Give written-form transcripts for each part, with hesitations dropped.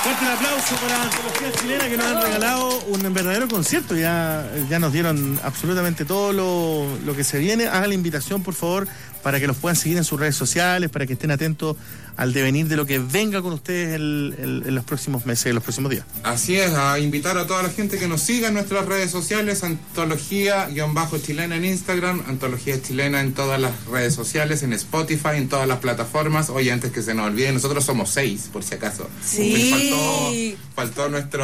Fuerte el aplauso para Antología Chilena, que nos han regalado un verdadero concierto. Ya nos dieron absolutamente todo lo que se viene. Hagan la invitación, por favor, para que los puedan seguir en sus redes sociales, para que estén atentos al devenir de lo que venga con ustedes en los próximos meses, en los próximos días. Así es, a invitar a toda la gente que nos siga en nuestras redes sociales, Antología-Chilena en Instagram, Antología Chilena en todas las redes sociales, en Spotify, en todas las plataformas. Oye, antes que se nos olvide, nosotros somos 6, por si acaso. Sí. Faltó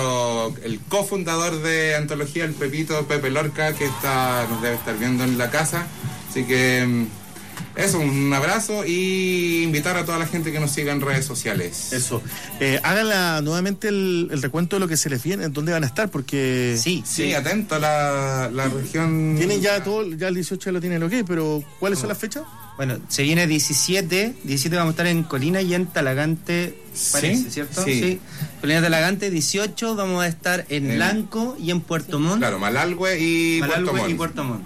el cofundador de Antología, el Pepe Lorca, que nos debe estar viendo en la casa. Así que eso, un abrazo y invitar a toda la gente que nos siga en redes sociales. Eso. Hagan nuevamente el recuento de lo que se les viene, en dónde van a estar, porque... Sí, atento a la región... Tienen ya el 18 ya lo tienen ok, pero ¿cuáles son las fechas? Bueno, se viene 17 vamos a estar en Colina y en Talagante, parece, ¿cierto? Sí. Colina, Talagante. 18 vamos a estar en Blanco y en Puerto Montt. Claro, Malalhue y Puerto Montt.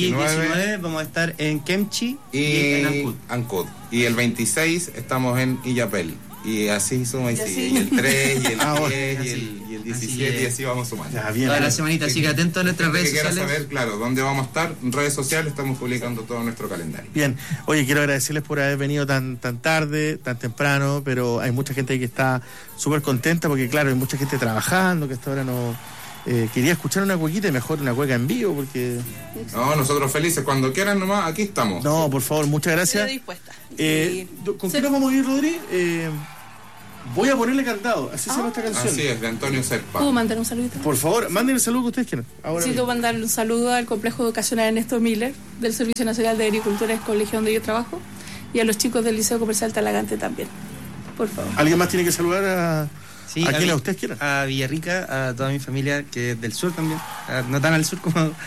19 vamos a estar en Kemchi y en Ancud. Y el 26 estamos en Illapel. Y así suma y el 3 y el 10 y el 17 y así vamos sumando. Toda la semanita, así que atentos a nuestras redes sociales. Si quieras saber, claro, dónde vamos a estar, en redes sociales estamos publicando todo nuestro calendario. Bien, oye, quiero agradecerles por haber venido tan tarde, tan temprano, pero hay mucha gente ahí que está súper contenta porque, claro, hay mucha gente trabajando que hasta ahora no... quería escuchar una cuequita y mejor una cueca en vivo porque... No, nosotros felices, cuando quieran nomás, aquí estamos. No, por favor, muchas gracias. Estoy dispuesta. ¿Con qué nos vamos a ir, Rodri? Voy a ponerle cantado, así se llama esta canción. Así es, de Antonio Serpa. ¿Puedo mandar un saludito? Por favor, manden el saludo que ustedes quieran. Necesito mandar un saludo al Complejo Educacional Ernesto Miller, del Servicio Nacional de Agricultura, es colegio donde yo trabajo, y a los chicos del Liceo Comercial Talagante también. Por favor. ¿Alguien más tiene que saludar a quien ustedes quieran? A Villarrica, a toda mi familia, que es del sur también, no tan al sur como... a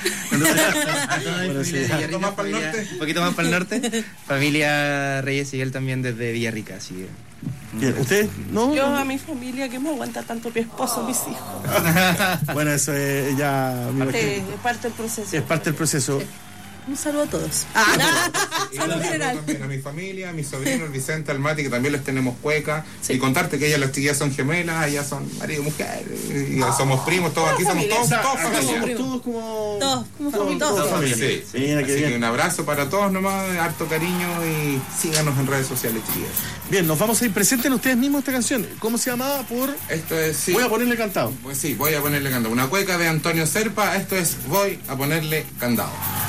toda mi familia de Villarrica, un poquito más para el norte. Familia Reyes Miguel también desde Villarrica, así que... Bien, ¿usted? ¿No? Yo a mi familia que me aguanta tanto mi esposo, mis hijos. Bueno, eso es ya... Es parte del proceso. Es parte del proceso. Sí. Un saludo a todos. Saludo general. También a mi familia, a mis sobrinos, Vicente, al Mati, que también les tenemos cueca. Sí. Y contarte que las chiquillas son gemelas, ellas son marido y mujer. Y somos primos, todos aquí somos todos familia. Todos familia. Sí. Así que un abrazo para todos nomás, harto cariño y síganos en redes sociales, chiquillas. Bien, nos vamos a ir. Presenten ustedes mismos esta canción. ¿Cómo se llamaba? Esto es... Voy a ponerle cantado. Pues sí, voy a ponerle candado. Una cueca de Antonio Serpa, esto es Voy a ponerle candado.